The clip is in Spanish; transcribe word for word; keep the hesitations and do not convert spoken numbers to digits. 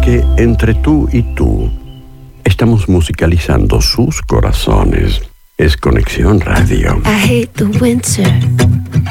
porque entre tú y tú estamos musicalizando sus corazones. Es Conexión Radio. I hate the winter.